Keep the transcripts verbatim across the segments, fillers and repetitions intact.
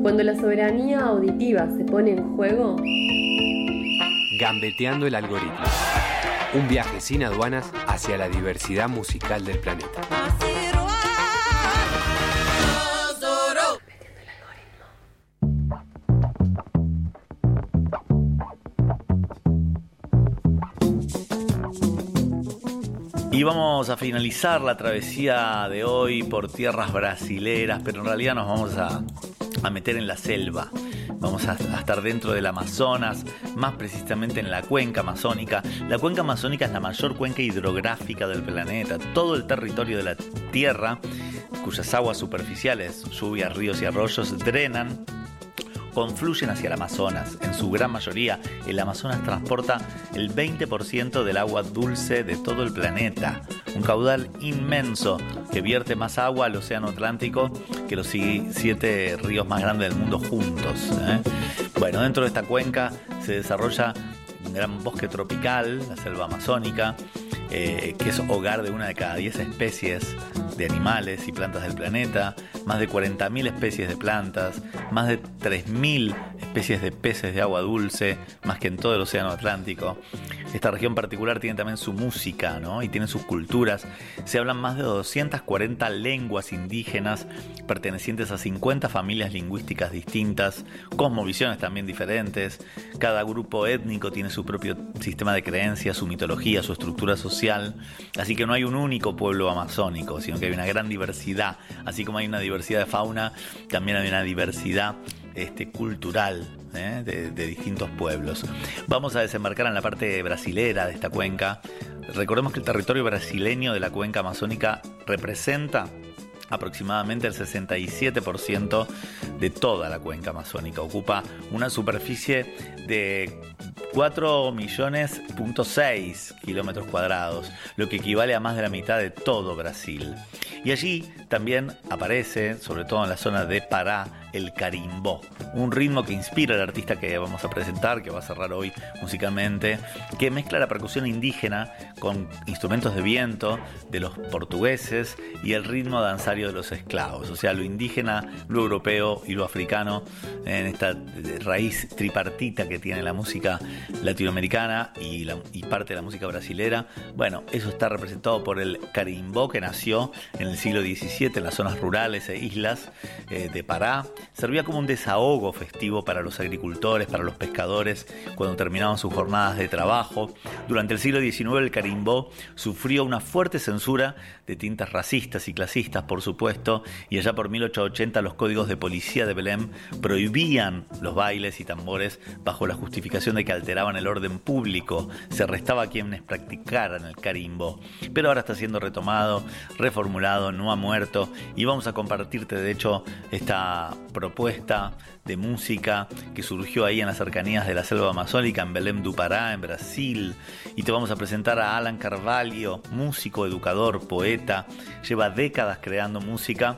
Cuando la soberanía auditiva se pone en juego... Gambeteando el algoritmo. Un viaje sin aduanas hacia la diversidad musical del planeta. Y vamos a finalizar la travesía de hoy por tierras brasileras, pero en realidad nos vamos a, a meter en la selva. Vamos a, a estar dentro del Amazonas, más precisamente en la cuenca amazónica. La cuenca amazónica es la mayor cuenca hidrográfica del planeta. Todo el territorio de la Tierra, cuyas aguas superficiales, lluvias, ríos y arroyos, drenan, confluyen hacia el Amazonas. En su gran mayoría, el Amazonas transporta el veinte por ciento del agua dulce de todo el planeta. Un caudal inmenso que vierte más agua al Océano Atlántico que los siete ríos más grandes del mundo juntos, ¿eh? Bueno, dentro de esta cuenca se desarrolla un gran bosque tropical, la selva amazónica, eh, que es hogar de una de cada diez especies de animales y plantas del planeta, más de cuarenta mil especies de plantas, más de tres mil especies de peces de agua dulce, más que en todo el Océano Atlántico. Esta región particular tiene también su música, ¿no? Y tiene sus culturas. Se hablan más de doscientas cuarenta lenguas indígenas pertenecientes a cincuenta familias lingüísticas distintas, cosmovisiones también diferentes. Cada grupo étnico tiene su propio sistema de creencias, su mitología, su estructura social. Así que no hay un único pueblo amazónico, sino que hay una gran diversidad. Así como hay una diversidad de fauna, también hay una diversidad este, cultural, ¿eh? de, de distintos pueblos. Vamos a desembarcar en la parte brasilera de esta cuenca. Recordemos que el territorio brasileño de la cuenca amazónica representa aproximadamente el sesenta y siete por ciento de toda la cuenca amazónica. Ocupa una superficie de cuatro millones punto seis kilómetros cuadrados, lo que equivale a más de la mitad de todo Brasil. Y allí también aparece, sobre todo en la zona de Pará, el carimbó, un ritmo que inspira al artista que vamos a presentar, que va a cerrar hoy musicalmente, que mezcla la percusión indígena con instrumentos de viento de los portugueses y el ritmo danzario de los esclavos, o sea, lo indígena, lo europeo y lo africano, en esta raíz tripartita que tiene la música latinoamericana y, la, y parte de la música brasilera. Bueno, eso está representado por el carimbó, que nació en el siglo diecisiete en las zonas rurales e islas eh, de Pará. Servía como un desahogo festivo para los agricultores, para los pescadores, cuando terminaban sus jornadas de trabajo. Durante el siglo diecinueve el carimbó sufrió una fuerte censura de tintes racistas y clasistas, por supuesto, y allá por mil ochocientos ochenta los códigos de policía de Belém prohibían los bailes y tambores bajo la justificación de que alteraban el orden público. Se arrestaba a quienes practicaran el carimbó. Pero ahora está siendo retomado, reformulado, no ha muerto, y vamos a compartirte de hecho esta propuesta de música que surgió ahí en las cercanías de la selva amazónica, en Belém do Pará, en Brasil. Y te vamos a presentar a Alan Carvalho, músico, educador, poeta, lleva décadas creando música.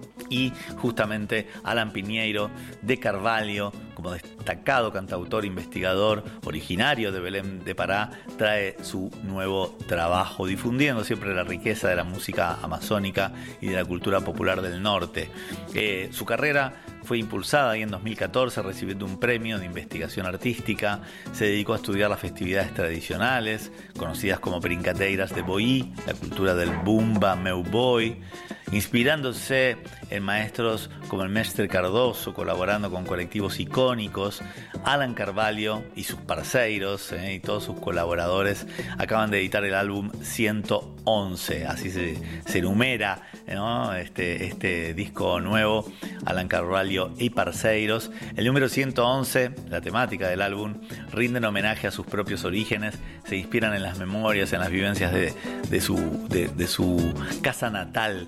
Y justamente Alan Pinheiro de Carvalho, como destacado cantautor, investigador, originario de Belém de Pará, trae su nuevo trabajo, difundiendo siempre la riqueza de la música amazónica y de la cultura popular del norte. Eh, su carrera fue impulsada ahí en dos mil catorce, recibiendo un premio de investigación artística. Se dedicó a estudiar las festividades tradicionales, conocidas como brincadeiras de Boí, la cultura del Bumba Meu Boi, inspirándose en maestros como el Mestre Cardoso, colaborando con colectivos icónicos. Alan Carvalho y sus parceiros eh, y todos sus colaboradores acaban de editar el álbum ciento once, así se, se enumera, ¿no? este, este disco nuevo, Alan Carvalho y parceiros. El número ciento once, la temática del álbum, rinden homenaje a sus propios orígenes, se inspiran en las memorias, en las vivencias de, de, su, de, de su casa natal,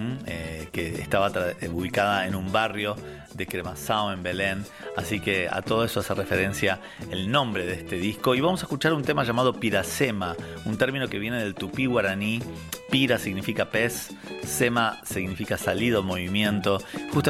eh, que estaba tra- ubicada en un barrio de Cremação, en Belén. Así que a todo eso hace referencia el nombre de este disco. Y vamos a escuchar un tema llamado Piracema, un término que viene del tupí guaraní. Pira significa pez, sema significa salido, movimiento. Justamente